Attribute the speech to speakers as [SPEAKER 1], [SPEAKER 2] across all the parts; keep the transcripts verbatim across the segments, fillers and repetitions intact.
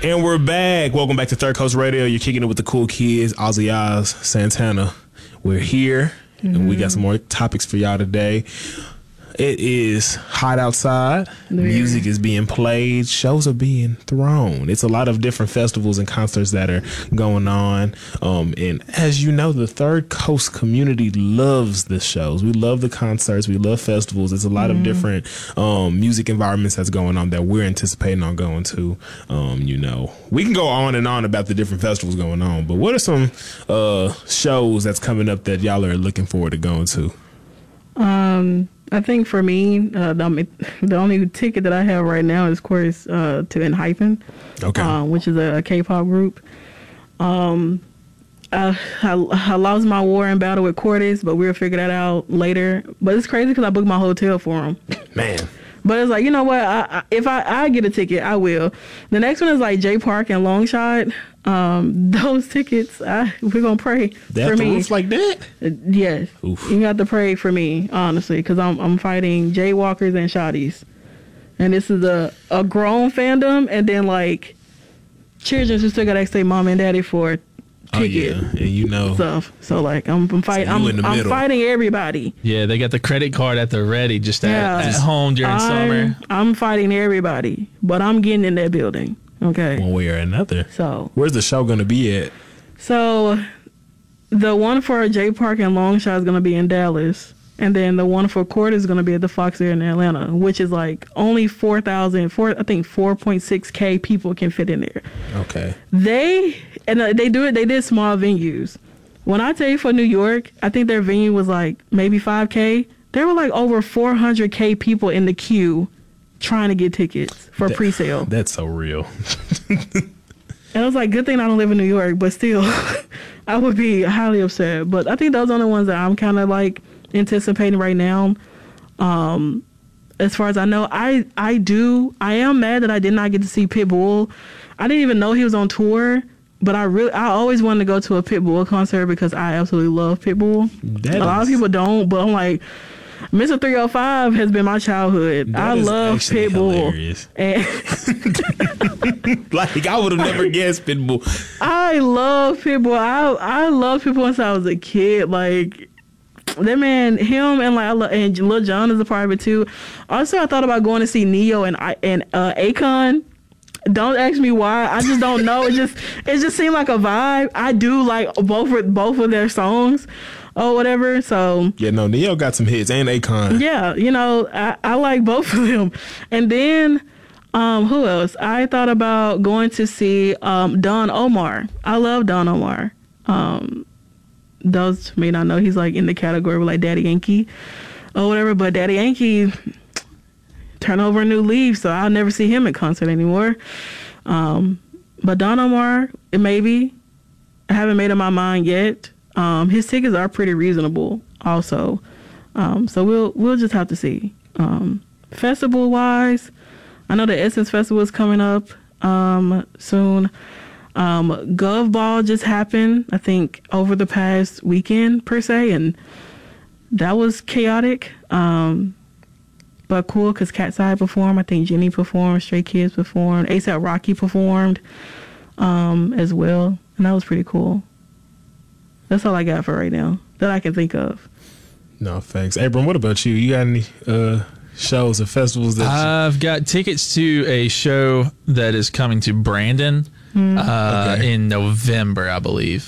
[SPEAKER 1] And we're back. Welcome back to Third Coast Radio. You're kicking it with the cool kids, Ozzy Oz, Santana. We're here, mm-hmm. and we got some more topics for y'all today. It is hot outside. Yeah. Music is being played. Shows are being thrown. It's a lot of different festivals and concerts that are going on. Um, and as you know, the Third Coast community loves the shows. We love the concerts. We love festivals. It's a lot mm-hmm. of different um, music environments that's going on that we're anticipating on going to. Um, you know, we can go on and on about the different festivals going on, but what are some uh, shows that's coming up that y'all are looking forward to going to?
[SPEAKER 2] Um... I think for me, uh, the, the only ticket that I have right now is, of course, uh, to Enhypen, okay, uh, which is a, a K-pop group. Um, I, I, I lost my war in battle with Cordes, but we'll figure that out later. But it's crazy because I booked my hotel for him. Man. But it's like, you know what? I, I, if I, I get a ticket, I will. The next one is like Jay Park and Longshot. Um, those tickets, I, we're gonna pray
[SPEAKER 1] they
[SPEAKER 2] for me.
[SPEAKER 1] Roof like that?
[SPEAKER 2] Uh, yes, Oof. You got to pray for me, honestly, because I'm I'm fighting jaywalkers and shotties, and this is a a grown fandom, and then like children who still got to ask their mom and daddy for tickets.
[SPEAKER 1] Oh yeah, and you know
[SPEAKER 2] stuff. So like I'm I'm fighting so I'm I'm fighting everybody.
[SPEAKER 3] Yeah, they got the credit card at the ready, just yeah. at, at home during
[SPEAKER 2] I'm,
[SPEAKER 3] summer.
[SPEAKER 2] I'm fighting everybody, but I'm getting in that building. Okay.
[SPEAKER 1] One way or another.
[SPEAKER 2] So
[SPEAKER 1] where's the show going to be at?
[SPEAKER 2] So the one for Jay Park and Longshot is going to be in Dallas, and then the one for Court is going to be at the Fox Air in Atlanta, which is like only four thousand, four, I think four point six K people can fit in there.
[SPEAKER 1] Okay.
[SPEAKER 2] They and they do it. They did small venues. When I tell you for New York, I think their venue was like maybe five K. There were like over four hundred K people in the queue trying to get tickets for that, pre-sale.
[SPEAKER 1] That's so real.
[SPEAKER 2] And I was like, good thing I don't live in New York, but still, I would be highly upset. But I think those are the ones that I'm kind of like anticipating right now. Um, as far as I know, I I do. I am mad that I did not get to see Pitbull. I didn't even know he was on tour, but I really, I always wanted to go to a Pitbull concert because I absolutely love Pitbull. That a is, lot of people don't, but I'm like, Mister three oh five has been my childhood. I love Pitbull. And
[SPEAKER 1] like I would have never guessed Pitbull.
[SPEAKER 2] I love Pitbull. I I love Pitbull since I was a kid. Like that man, him and like I love, and Lil Jon is a part of it too. Also, I thought about going to see Neo and and uh, Akon. Don't ask me why. I just don't know. It just it just seemed like a vibe. I do like both of, both of their songs or whatever. So
[SPEAKER 1] yeah, no, Neo got some hits and Akon.
[SPEAKER 2] Yeah, you know, I, I like both of them. And then um, who else? I thought about going to see um, Don Omar. I love Don Omar. Um, those who may not know, he's like in the category with like Daddy Yankee or whatever. But Daddy Yankee turn over a new leaf, so I'll never see him at concert anymore. Um, but Don Omar, it may be. I haven't made up my mind yet. Um, his tickets are pretty reasonable, also. Um, so we'll we'll just have to see. Um, festival wise, I know the Essence Festival is coming up um, soon. Um, Gov Ball just happened, I think, over the past weekend per se, and that was chaotic. Um, But cool, because Cat's Eye performed. I think Jenny performed. Stray Kids performed. A$AP Rocky performed um, as well. And that was pretty cool. That's all I got for right now that I can think of.
[SPEAKER 1] No, thanks. Abram, what about you? You got any uh, shows or festivals? That
[SPEAKER 3] I've
[SPEAKER 1] you-
[SPEAKER 3] got tickets to a show that is coming to Brandon mm. uh, okay. in November, I believe.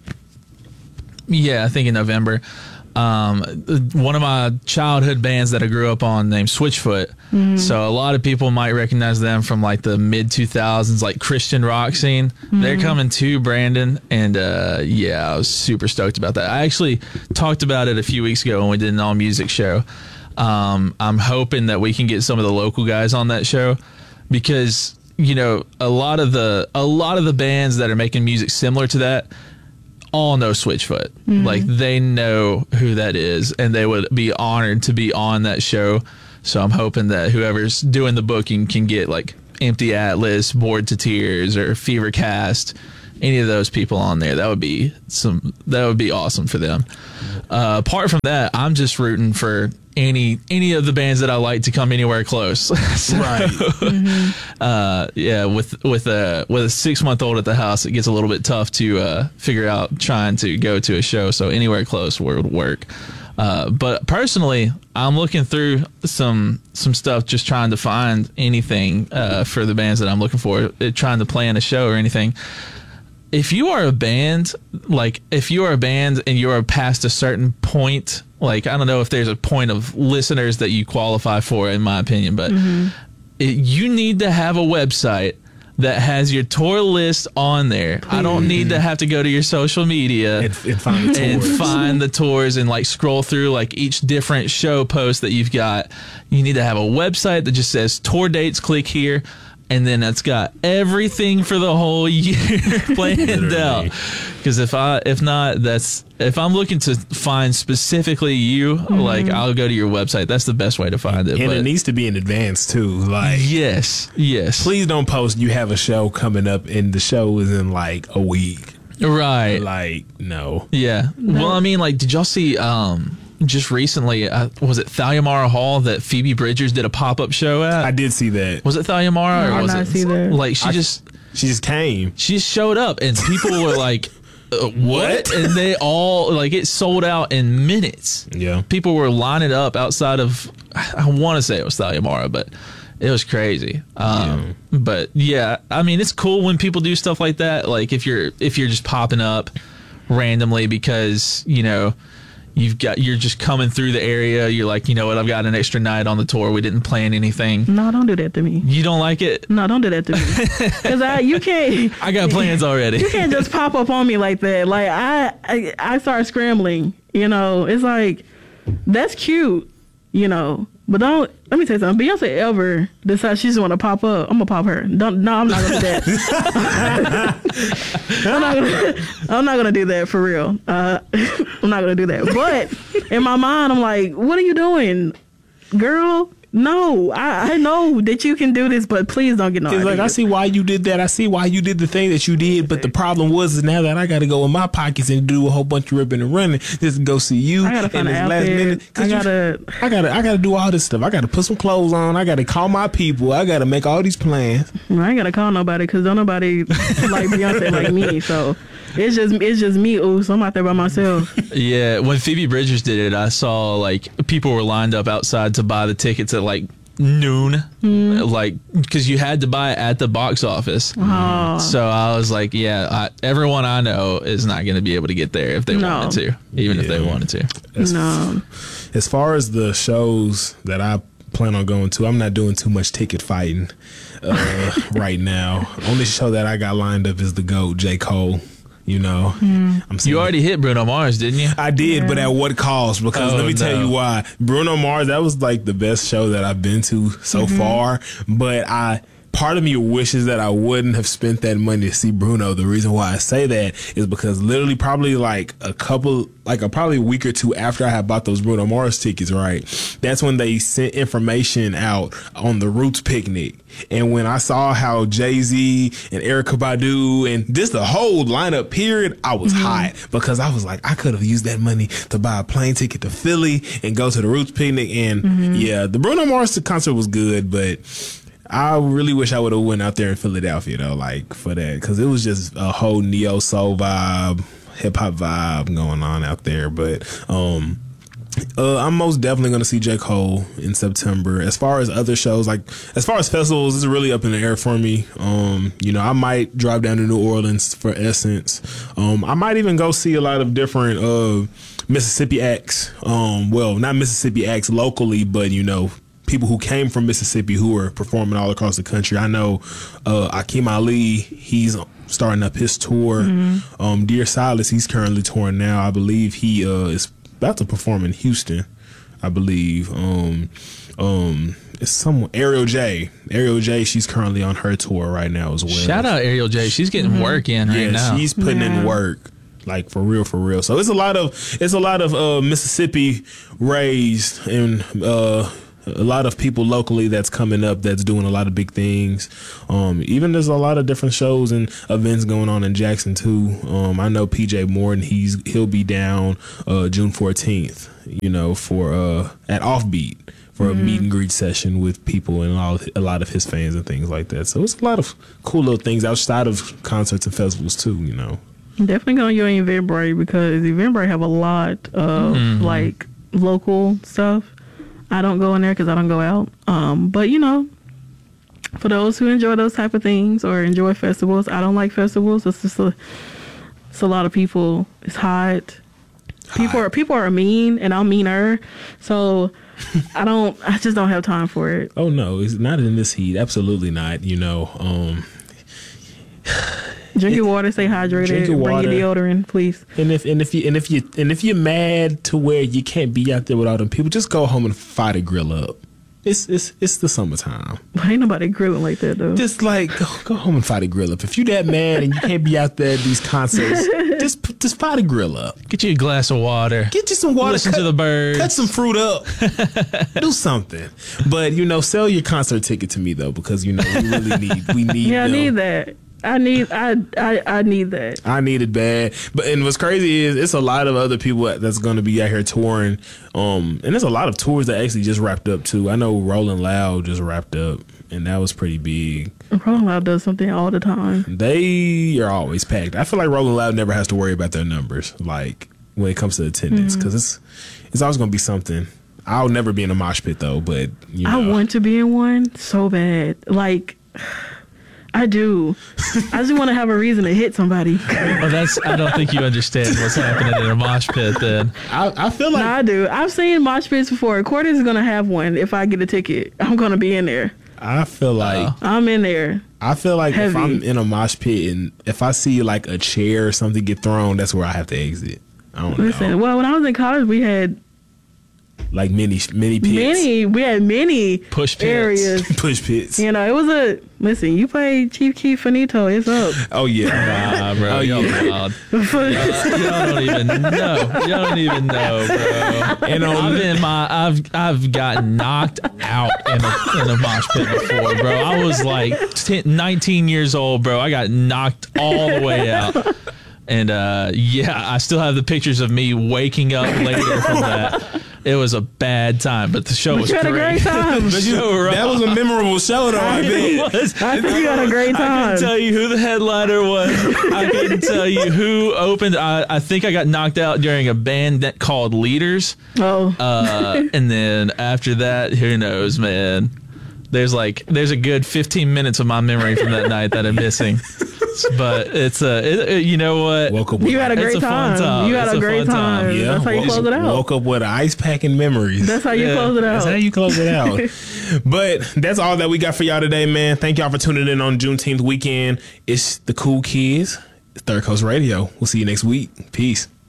[SPEAKER 3] Yeah, I think in November. Um, one of my childhood bands that I grew up on named Switchfoot. Mm-hmm. So a lot of people might recognize them from like the mid two thousands, like Christian rock scene. Mm-hmm. They're coming to Brandon, and uh, yeah, I was super stoked about that. I actually talked about it a few weeks ago when we did an all music show. Um, I'm hoping that we can get some of the local guys on that show because you know a lot of the a lot of the bands that are making music similar to that all know Switchfoot. Mm-hmm. Like they know who that is, and they would be honored to be on that show. So I'm hoping that whoever's doing the booking can get like Empty Atlas, Bored to Tears, or Fever Cast, any of those people on there. That would be some. That would be awesome for them. Uh, apart from that, I'm just rooting for any any of the bands that I like to come anywhere close. So,
[SPEAKER 1] Right.
[SPEAKER 2] Mm-hmm.
[SPEAKER 3] uh, yeah, with with a with a six month old at the house, it gets a little bit tough to uh, figure out trying to go to a show. So anywhere close would work. Uh, but personally, I'm looking through some some stuff, just trying to find anything uh, for the bands that I'm looking for, uh, trying to plan a show or anything. If you are a band, like if you are a band and you are past a certain point, like I don't know if there's a point of listeners that you qualify for, in my opinion, but
[SPEAKER 2] Mm-hmm.
[SPEAKER 3] it, you need to have a website that has your tour list on there. I don't need to have to go to your social media
[SPEAKER 1] And, and find the
[SPEAKER 3] and
[SPEAKER 1] tours.
[SPEAKER 3] find the tours and like scroll through like each different show post that you've got. You need to have a website that just says tour dates, click here, and then it's got everything for the whole year planned
[SPEAKER 1] Literally.
[SPEAKER 3] out. Because if I if not, that's if I'm looking to find specifically you, like I'll go to your website. That's the best way to find it.
[SPEAKER 1] And
[SPEAKER 3] But
[SPEAKER 1] it needs to be in advance too. Like,
[SPEAKER 3] yes, yes,
[SPEAKER 1] please don't post you have a show coming up and the show is in like a week.
[SPEAKER 3] right.
[SPEAKER 1] Like, no.
[SPEAKER 3] Yeah. Well, I mean, like, did y'all see um just recently? Uh, was it Thalia Hall that Phoebe Bridgers did a pop up show at?
[SPEAKER 1] I did see that.
[SPEAKER 3] was it Thalia
[SPEAKER 2] No,
[SPEAKER 3] or
[SPEAKER 2] I
[SPEAKER 3] was
[SPEAKER 2] not
[SPEAKER 3] it
[SPEAKER 2] see that.
[SPEAKER 3] like she
[SPEAKER 1] I-
[SPEAKER 3] just
[SPEAKER 1] She just came.
[SPEAKER 3] she just showed up and people were like, uh, "What?"
[SPEAKER 1] What?
[SPEAKER 3] And they all like it sold out in minutes.
[SPEAKER 1] Yeah.
[SPEAKER 3] People were lining up outside of. I want to say it was Thalia, but it was crazy. Um, But yeah, I mean, it's cool when people do stuff like that. Like if you're if you're just popping up randomly because you know you've got you're just coming through the area. You're like, you know what? I've got an extra night on the tour. We didn't plan anything.
[SPEAKER 2] No, don't do that to me.
[SPEAKER 3] You don't like it?
[SPEAKER 2] No, don't do that to me. Because I, you can't.
[SPEAKER 3] I got plans already.
[SPEAKER 2] You can't just pop up on me like that. Like I, I, I start scrambling. You know, it's like that's cute. You know, but don't. Let me tell you something. Beyonce ever decides she just want to pop up, I'm gonna pop her. Don't. No, I'm not gonna do that. I'm not gonna. I'm not gonna do that for real. Uh, I'm not gonna do that. But in my mind, I'm like, what are you doing, girl? No, I, I know that you can do this, but please don't get no
[SPEAKER 1] It's like, I
[SPEAKER 2] ideas.
[SPEAKER 1] see why you did that. I see why you did the thing that you did. But the problem was is now that I got to go in my pockets and do a whole bunch of ripping and running just to go see you.
[SPEAKER 2] I gotta find
[SPEAKER 1] and
[SPEAKER 2] an
[SPEAKER 1] this last
[SPEAKER 2] outfit.
[SPEAKER 1] minute- 'cause
[SPEAKER 2] I
[SPEAKER 1] you-
[SPEAKER 2] gotta.
[SPEAKER 1] I gotta, I gotta do all this stuff. I gotta put some clothes on. I gotta call my people. I gotta make all these plans.
[SPEAKER 2] I ain't gotta call nobody because don't nobody like Beyonce like me. So it's just it's just me. Ooh, so I'm out there by myself.
[SPEAKER 3] Yeah, when Phoebe Bridgers did it, I saw like people were lined up outside to buy the tickets at like noon, like because you had to buy it at the box office.
[SPEAKER 2] Oh,
[SPEAKER 3] So I was like, yeah, I, everyone I know is not going to be able to get there if they
[SPEAKER 2] No.
[SPEAKER 3] wanted to, even if they
[SPEAKER 1] Yeah.
[SPEAKER 3] wanted to.
[SPEAKER 1] As,
[SPEAKER 2] no.
[SPEAKER 1] as far as the shows that I plan on going to, I'm not doing too much ticket fighting uh, right now. Only show that I got lined up is the GOAT, J. Cole. You know, I'm seeing
[SPEAKER 3] You already hit Bruno Mars, didn't you?
[SPEAKER 1] I did, but at what cost? Because
[SPEAKER 3] Oh,
[SPEAKER 1] let me tell
[SPEAKER 3] no.
[SPEAKER 1] you why. Bruno Mars, that was like the best show that I've been to so far. But I, part of me wishes that I wouldn't have spent that money to see Bruno. The reason why I say that is because literally probably like a couple, like a probably a week or two after I had bought those Bruno Mars tickets, right? That's when they sent information out on the Roots picnic. And when I saw how Jay-Z and Erykah Badu and just the whole lineup period, I was hot because I was like, I could have used that money to buy a plane ticket to Philly and go to the Roots picnic. And yeah, the Bruno Mars concert was good, but I really wish I would have went out there in Philadelphia though, like for that, because it was just a whole neo soul vibe, hip hop vibe going on out there. But um, uh, I'm most definitely going to see J. Cole in September. As far as other shows, like as far as festivals, it's really up in the air for me. Um, you know, I might drive down to New Orleans for Essence. Um, I might even go see a lot of different uh, Mississippi acts. Um, well, not Mississippi acts locally, but you know, people who came from Mississippi who are performing all across the country. I know uh, Akeem Ali, he's starting up his tour.
[SPEAKER 2] Mm-hmm.
[SPEAKER 1] Um, Dear Silas, he's currently touring now. I believe he uh, is about to perform in Houston, I believe. Um, um, it's someone, Ariel J. Ariel J, she's currently on her tour right now as well.
[SPEAKER 3] Shout out Ariel J. She's getting work in right
[SPEAKER 1] Yeah,
[SPEAKER 3] now.
[SPEAKER 1] she's putting
[SPEAKER 2] Yeah.
[SPEAKER 1] in work. Like for real, for real. So it's a lot of it's a lot of uh, Mississippi raised and uh, a lot of people locally that's coming up that's doing a lot of big things. Um, even there's a lot of different shows and events going on in Jackson too. Um, I know P J Morton, he's he'll be down uh, June fourteenth, you know, for uh, at Offbeat for mm-hmm. a meet and greet session with people and all, a lot of his fans and things like that. So it's a lot of cool little things outside of concerts and festivals too, you know.
[SPEAKER 2] Definitely go on your Eventbrite because Eventbrite have a lot of mm-hmm. like local stuff. I don't go in there because I don't go out. Um, but you know, for those who enjoy those type of things or enjoy festivals, I don't like festivals. It's just a, it's a lot of people. It's hot. People are people are mean, and I'm meaner. So I don't. I just don't have time for it.
[SPEAKER 1] Oh no, it's not in this heat. Absolutely not. You know. Um,
[SPEAKER 2] Drink your water, stay hydrated, drink your bring water. Your deodorant, please.
[SPEAKER 1] And if and if you and if you and if you're mad to where you can't be out there with all them people, just go home and fire the grill up. It's it's it's the summertime.
[SPEAKER 2] But ain't nobody grilling like that though.
[SPEAKER 1] Just like go, go home and fire the grill up. If you that mad and you can't be out there at these concerts, just just fire the grill up.
[SPEAKER 3] Get you a glass of water.
[SPEAKER 1] Get you some water.
[SPEAKER 3] Listen
[SPEAKER 1] cut,
[SPEAKER 3] to the birds.
[SPEAKER 1] Cut some fruit up. Do something. But you know, sell your concert ticket to me though, because you know we really need we need.
[SPEAKER 2] Yeah,
[SPEAKER 1] them.
[SPEAKER 2] I need that. I need I, I I need that.
[SPEAKER 1] I need it bad. But and what's crazy is it's a lot of other people that's going to be out here touring. Um, and there's a lot of tours that actually just wrapped up too. I know Rolling Loud just wrapped up, and that was pretty big.
[SPEAKER 2] Rolling Loud does something all the time.
[SPEAKER 1] They are always packed. I feel like Rolling Loud never has to worry about their numbers, like when it comes to attendance, because mm-hmm. it's it's always going to be something. I'll never be in a mosh pit though, but you know.
[SPEAKER 2] I want to be in one so bad, like. I do. I just want to have a reason to hit somebody.
[SPEAKER 3] Well, that's. I don't think you understand what's happening in a mosh pit. Then
[SPEAKER 1] I, I feel like
[SPEAKER 2] no, I do. I've seen mosh pits before. Quarters is gonna have one. If I get a ticket, I'm gonna be in there.
[SPEAKER 1] I feel like uh,
[SPEAKER 2] I'm in there.
[SPEAKER 1] I feel like
[SPEAKER 2] Heavy.
[SPEAKER 1] If I'm in a mosh pit and if I see like a chair or something get thrown, that's where I have to exit. I don't
[SPEAKER 2] Listen,
[SPEAKER 1] know.
[SPEAKER 2] well, when I was in college, we had.
[SPEAKER 1] Like mini mini pits.
[SPEAKER 2] Many we had many
[SPEAKER 3] push pits.
[SPEAKER 2] areas.
[SPEAKER 1] Push pits.
[SPEAKER 2] You know, it was a listen, you play Chief Keef Finito, it's up.
[SPEAKER 1] Oh yeah.
[SPEAKER 3] Nah, bro.
[SPEAKER 1] Oh,
[SPEAKER 3] y'all
[SPEAKER 1] yeah.
[SPEAKER 3] wild. y'all, y'all don't even know. Y'all don't even know, bro. And I've been my I've I've gotten knocked out in a in a mosh pit before, bro. I was like ten, nineteen years old, bro. I got knocked all the way out. And uh, yeah, I still have the pictures of me waking up later from that. It was a bad time, but the show
[SPEAKER 2] but
[SPEAKER 3] was
[SPEAKER 2] you had
[SPEAKER 3] great.
[SPEAKER 2] a great time.
[SPEAKER 3] The show
[SPEAKER 1] that was a memorable show, though. I bet.
[SPEAKER 3] Was.
[SPEAKER 2] I think you had a great time.
[SPEAKER 3] I couldn't tell you who the headliner was. I couldn't tell you who opened. I, I think I got knocked out during a band that called Leaders.
[SPEAKER 2] Oh.
[SPEAKER 3] Uh, and then after that, who knows, man? There's like there's a good fifteen minutes of my memory from that night that I'm missing. But it's a, it, it, you know what?
[SPEAKER 1] Woke up
[SPEAKER 2] you had a great
[SPEAKER 3] a
[SPEAKER 2] time.
[SPEAKER 3] time.
[SPEAKER 2] You had
[SPEAKER 3] it's
[SPEAKER 2] a great time. time.
[SPEAKER 1] Yeah,
[SPEAKER 2] That's how you
[SPEAKER 1] woke,
[SPEAKER 2] close it out.
[SPEAKER 1] Woke up with ice packing memories.
[SPEAKER 2] That's how you
[SPEAKER 3] yeah.
[SPEAKER 2] close it out.
[SPEAKER 1] That's how you close it out. But that's all that we got for y'all today, man. Thank y'all for tuning in on Juneteenth weekend. It's the Cool Kids, Third Coast Radio. We'll see you next week. Peace.